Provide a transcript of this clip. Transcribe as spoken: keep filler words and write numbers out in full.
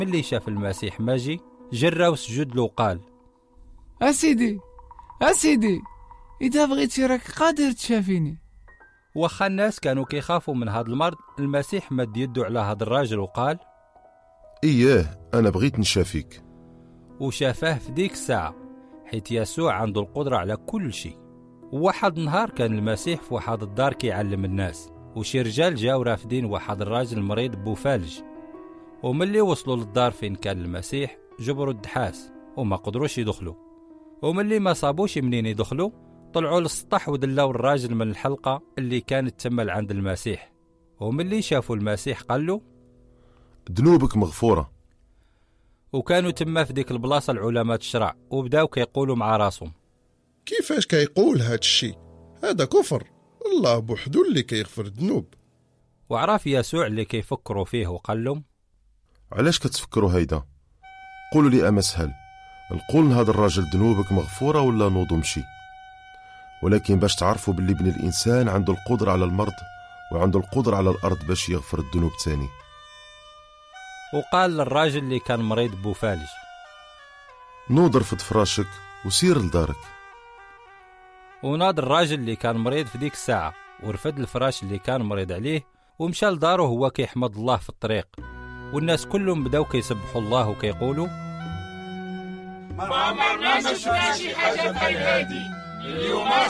ملي شاف المسيح ماجي جرى وسجد له وقال: أسيدي أسيدي إذا بغيتي راك قادر تشافيني. واخا الناس كانوا كيخافوا من هذا المرض، المسيح مد يده على هذا الراجل وقال: إياه أنا بغيت نشافيك. وشافاه في ديك الساعة، حيث يسوع عنده القدرة على كل شيء. وواحد النهار كان المسيح في واحد الدار كيعلم الناس، وشي رجال جاو رافدين واحد الراجل مريض بوفالج. وملي وصلوا للدار فين كان المسيح جبروا الدحاس وما قدروش يدخلوا. وملي ما صابوش منين يدخلوا طلعوا للسطح ودلاو الراجل من الحلقة اللي كانت تمل عند المسيح. وملي شافوا المسيح قال له: ذنوبك مغفورة. وكانوا تما في ديك البلاصة العلماء الشرع وبداو كيقولوا مع راسهم: كيفاش كيقول هاد الشي؟ هذا كفر، الله بوحدو اللي كيغفر الذنوب. وعرف يسوع اللي كيفكروا فيه وقال لهم: علاش كتفكروا هيدا؟ قولوا لي أمسهل، نقول لهذا الراجل ذنوبك مغفورة ولا نوضو مشي؟ ولكن باش تعرفوا باللي ابن الإنسان عنده القدرة على المرض وعنده القدرة على الأرض باش يغفر الذنوب تاني. وقال للراجل اللي كان مريض بوفالج: نوض رفد فراشك وسير لدارك. وناض الراجل اللي كان مريض في ديك الساعة ورفد الفراش اللي كان مريض عليه ومشى لداره وهو كيحمد الله في الطريق. والناس كلهم بداو كيسبحوا الله وكيقولوا: ما عمرنا ما شفنا شي حاجة بحال هادي، اليوم